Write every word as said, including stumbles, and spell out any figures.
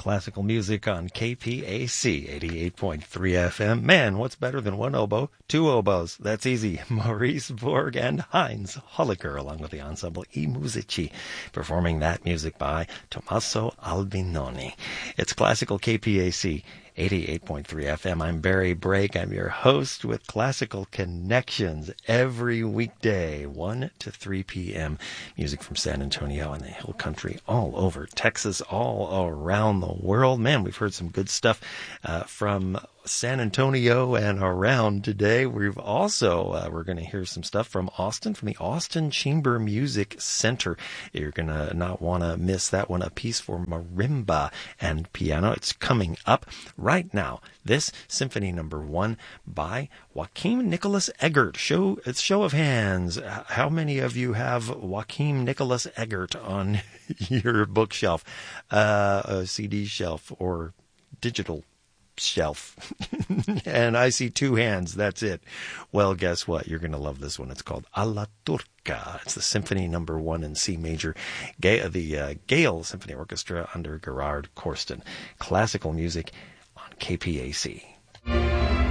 classical music on K P A C eighty-eight point three F M. Man, what's better than one oboe? Two oboes. That's easy. Maurice Borg and Heinz Holliker, along with the ensemble I Musici, performing that music by Tommaso Albinoni. It's classical K P A C eighty-eight point three F M. I'm Barry Brake. I'm your host with Classical Connections every weekday, one to three p.m. Music from San Antonio and the Hill Country, all over Texas, all around the world. Man, we've heard some good stuff uh, from San Antonio and around today. We've also, uh, we're going to hear some stuff from Austin, from the Austin Chamber Music Center. You're going to not want to miss that one, a piece for marimba and piano. It's coming up right now. This Symphony Number One by Joachim Nicholas Egert. Show, it's show of hands. How many of you have Joachim Nicholas Egert on your bookshelf, uh, a C D shelf, or digital shelf? And I see two hands. That's it. Well, guess what? You're going to love this one. It's called Alla Turca. It's the Symphony Number One in C major, Ga- the uh, Gale Symphony Orchestra under Gerard Corsten. Classical music on K P A C.